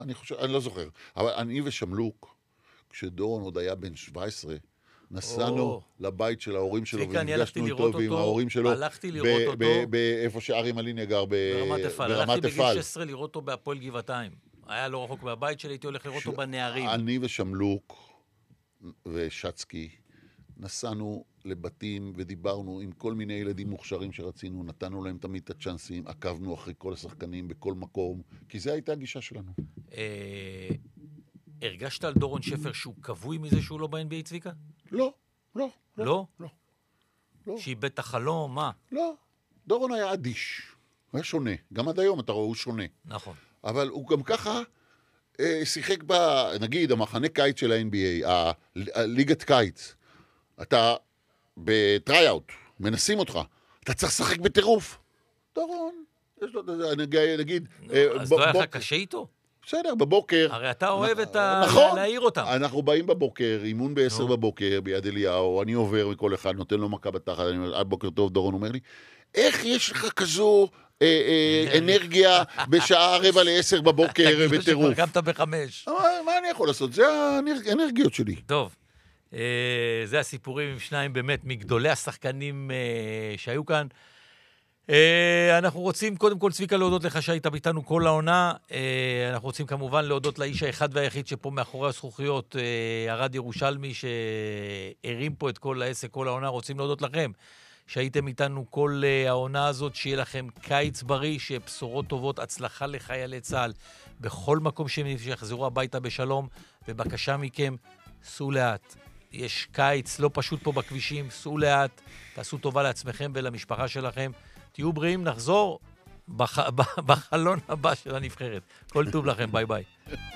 אני לא זוכר. אבל אני ושמלוק, כשדורון עוד היה בן 17, נסענו לבית של ההורים שלו, ונפגשנו איתו ועם ההורים שלו, הלכתי לראות אותו, באיפה שארי מליניה גר, ברמת אפעל. הלכתי בגיל 16 לראות אותו בהפועל גבעתיים. היה לא רחוק מהבית שלי, הייתי הולך לראות אותו בנערים. אני ושמלוק ושצקי, נסענו לבתים ודיברנו עם כל מיני ילדים מוכשרים שרצינו, נתנו להם תמיד את הצ'אנסים, עקבנו אחרי כל השחקנים בכל מקום, כי זה הייתה הגישה שלנו. הרגשת על דורון שפר שהוא קבוי מזה שהוא לא ב-NBA, צביקה? לא. לא? שאיבד את החלום, מה? לא. דורון היה אדיש. הוא היה שונה. גם עד היום אתה רואה, הוא שונה. נכון. אבל הוא גם ככה שיחק נגיד, המחנה קיץ של ה-NBA, הליגת קיץ. אתה בטריי-אוט, מנסים אותך. אתה צריך לשחק בטירוף. דורון, יש לו, נגיד... אז לא היה לך קשה איתו? בסדר, בבוקר. הרי אתה אוהב נכון, להעיר אותם. אנחנו באים בבוקר, אימון ב-10 בבוקר, ביד אליהו, אני עובר מכל אחד, נותן לו מכה בתחת, אני אומר, עד בוקר טוב, דורון אומר לי, איך יש לך כזו אנרגיה בשעה 9:45 בבוקר בטירוף? תגיד לו שכבר קמת ב-5. מה אני יכול לעשות? זה האנרגיות שלי. טוב, זה הסיפורים עם שניים באמת, מגדולי השחקנים שהיו כאן. אנחנו רוצים קודם כל, צביקה, להודות לך שהיית איתנו כל העונה. אנחנו רוצים כמובן להודות לאיש האחד והיחיד שפה מאחורי הזכוכיות, ארד ירושלמי, שהרים פה את כל העסק, כל העונה. רוצים להודות לכם שהייתם איתנו כל העונה הזאת, שיהיה לכם קיץ בריא, שבשורות טובות, הצלחה לחיילי צה"ל בכל מקום שיחזרו הביתה בשלום, ובקשה מכם, סעו לאט. יש קיץ לא פשוט פה בכבישים, סעו לאט, תעשו טובה לעצמכם ולמשפחה שלכם. תהיו בריאים, נחזור בחלון הבא של הנבחרת. כל טוב לכם, ביי ביי.